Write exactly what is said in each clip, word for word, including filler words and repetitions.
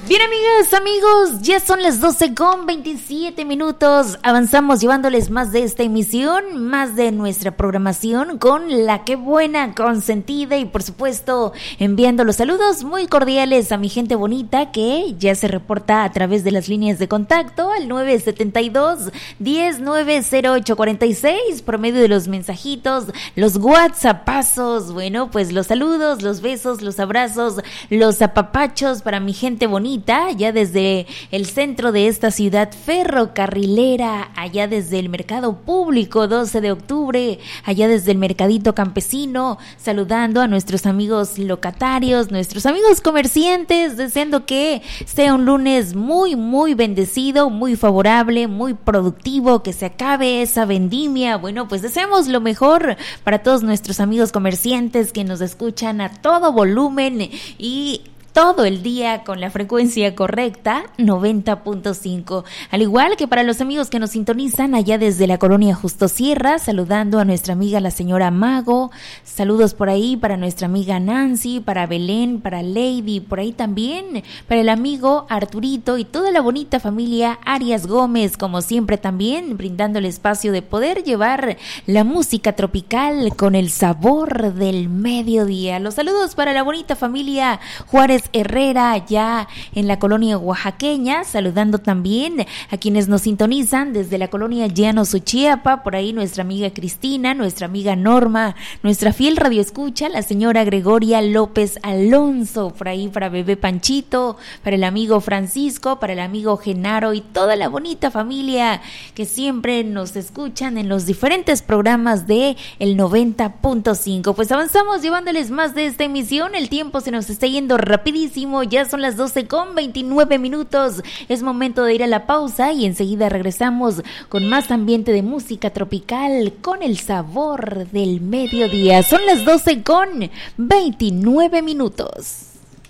Bien, amigas, amigos, ya son las doce con veintisiete minutos. Avanzamos llevándoles más de esta emisión, más de nuestra programación con la que buena, consentida y por supuesto enviando los saludos muy cordiales a mi gente bonita que ya se reporta a través de las líneas de contacto al nueve siete dos, diez, nueve cero ocho cuarenta y seis por medio de los mensajitos, los whatsappazos, bueno, pues los saludos, los besos, los abrazos, los apapachos para mi gente bonita. Ya desde el centro de esta ciudad ferrocarrilera, allá desde el mercado público doce de octubre, allá desde el mercadito campesino, saludando a nuestros amigos locatarios, nuestros amigos comerciantes, deseando que sea un lunes muy, muy bendecido, muy favorable, muy productivo, que se acabe esa vendimia. Bueno, pues deseamos lo mejor para todos nuestros amigos comerciantes que nos escuchan a todo volumen y todo el día con la frecuencia correcta, noventa punto cinco. Al igual que para los amigos que nos sintonizan allá desde la colonia Justo Sierra, saludando a nuestra amiga la señora Mago, saludos por ahí para nuestra amiga Nancy, para Belén, para Lady, por ahí también para el amigo Arturito y toda la bonita familia Arias Gómez, como siempre también brindando el espacio de poder llevar la música tropical con el sabor del mediodía. Los saludos para la bonita familia Juárez Herrera, allá en la colonia oaxaqueña, saludando también a quienes nos sintonizan desde la colonia Llano Suchiapa, por ahí nuestra amiga Cristina, nuestra amiga Norma, nuestra fiel radioescucha, la señora Gregoria López Alonso, por ahí para bebé Panchito, para el amigo Francisco, para el amigo Genaro y toda la bonita familia que siempre nos escuchan en los diferentes programas de el noventa punto cinco. Pues avanzamos llevándoles más de esta emisión, el tiempo se nos está yendo rápido. Ya son las doce con veintinueve minutos. Es momento de ir a la pausa y enseguida regresamos con más ambiente de música tropical con el sabor del mediodía. Son las doce con veintinueve minutos.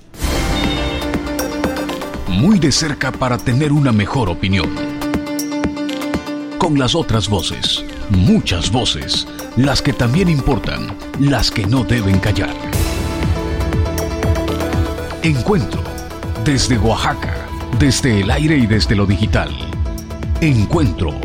Muy de cerca para tener una mejor opinión. Con las otras voces, muchas voces, las que también importan, las que no deben callar. Encuentro, desde Oaxaca, desde el aire y desde lo digital. Encuentro.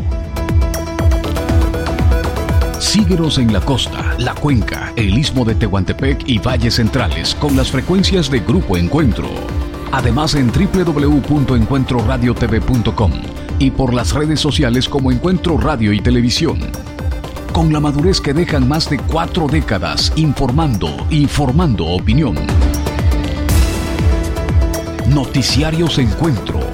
Síguenos en la costa, la cuenca, el istmo de Tehuantepec y valles centrales con las frecuencias de Grupo Encuentro. Además en doble u doble u doble u punto encuentro radio t v punto com y por las redes sociales como Encuentro Radio y Televisión. Con la madurez que dejan más de cuatro décadas informando y formando opinión. Noticiarios Encuentro.